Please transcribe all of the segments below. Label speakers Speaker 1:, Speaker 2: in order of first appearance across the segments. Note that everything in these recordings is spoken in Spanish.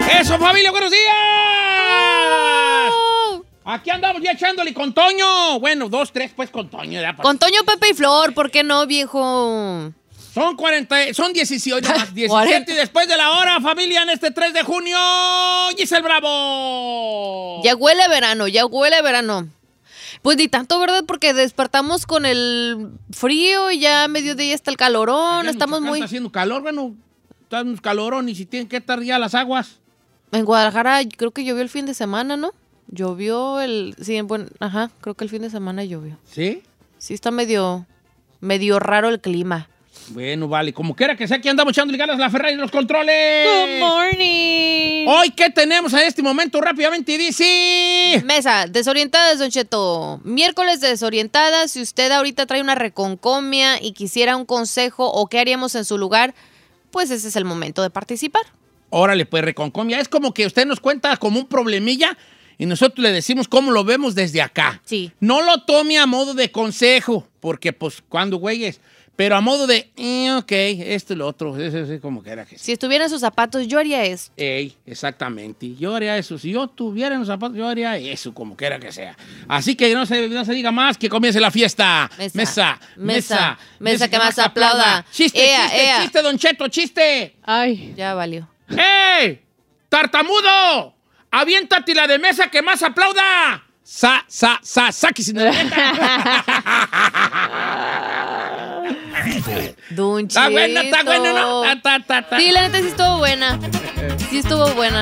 Speaker 1: ¡Eso, familia! ¡Buenos días! Aquí andamos ya echándole con Toño. Bueno, 2, 3, pues con Toño. Ya,
Speaker 2: con Toño, Pepe y Flor, ¿por qué no, viejo?
Speaker 1: Son 17, más 17 y después de la hora, familia, en este 3 de junio, Giselle Bravo.
Speaker 2: Ya huele a verano, ya huele a verano. Pues ni tanto, ¿verdad? Porque despertamos con el frío y ya a mediodía está el calorón.
Speaker 1: Allá
Speaker 2: estamos muy...
Speaker 1: Está haciendo calor, bueno, está un calorón y si tienen que estar ya las aguas.
Speaker 2: En Guadalajara creo que llovió el fin de semana, ¿no? Llovió sí, bueno, ajá, creo que el fin de semana llovió.
Speaker 1: ¿Sí?
Speaker 2: Sí, está medio raro el clima.
Speaker 1: Bueno, vale, como quiera que sea, aquí andamos echando ganas la Ferrari en los controles.
Speaker 2: Good morning.
Speaker 1: Hoy, ¿qué tenemos en este momento? Rápidamente dice...
Speaker 2: Mesa, desorientadas, Don Cheto. Miércoles de desorientadas. Si usted ahorita trae una reconcomia y quisiera un consejo o qué haríamos en su lugar, pues ese es el momento de participar.
Speaker 1: Órale, pues, reconcomia. Es como que usted nos cuenta como un problemilla y nosotros le decimos cómo lo vemos desde acá.
Speaker 2: Sí.
Speaker 1: No lo tome a modo de consejo, porque, pues, cuando güeyes... Pero a modo de, ok, esto y lo otro, es como que era que sí.
Speaker 2: Si estuviera en sus zapatos, yo haría eso.
Speaker 1: Ey, exactamente, yo haría eso. Si yo tuviera en los zapatos, yo haría eso, como quiera que sea. Así que no se diga más, que comience la fiesta. Mesa,
Speaker 2: que más aplauda.
Speaker 1: Chiste, chiste, Don Cheto, chiste.
Speaker 2: Ay, ya valió.
Speaker 1: ¡Ey! ¡Tartamudo! ¡Aviéntate la de mesa que más aplauda! Saki sin
Speaker 2: Don Cheto.
Speaker 1: Está bueno, ¿no?
Speaker 2: Sí, la neta sí estuvo buena. Sí estuvo buena.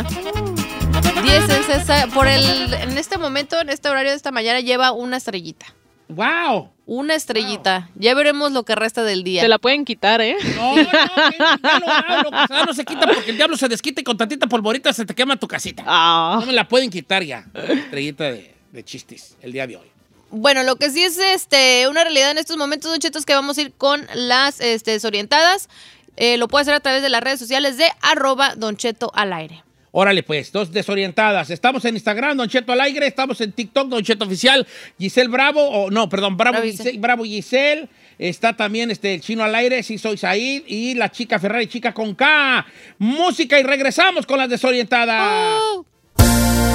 Speaker 2: 10 en este momento, en este horario de esta mañana, lleva una estrellita.
Speaker 1: ¡Wow!
Speaker 2: Una estrellita. Wow. Ya veremos lo que resta del día.
Speaker 3: Se la pueden quitar, ¿eh?
Speaker 1: No, ya lo hablo. No se quita porque el diablo se desquita y con tantita polvorita se te quema tu casita.
Speaker 3: Oh.
Speaker 1: No me la pueden quitar ya. Estrellita de chistes el día de hoy.
Speaker 2: Bueno, lo que sí es una realidad en estos momentos, Don Cheto, es que vamos a ir con las desorientadas. Lo puede hacer a través de las redes sociales de @DonChetoAlAire.
Speaker 1: Órale, pues, 2 desorientadas. Estamos en Instagram, Don Cheto al aire. Estamos en TikTok, Don Cheto Oficial. Giselle Bravo, Bravo Giselle. Está también el Chino al aire, sí soy Said. Y la chica Ferrari, chica con K. Música y regresamos con las desorientadas. Oh.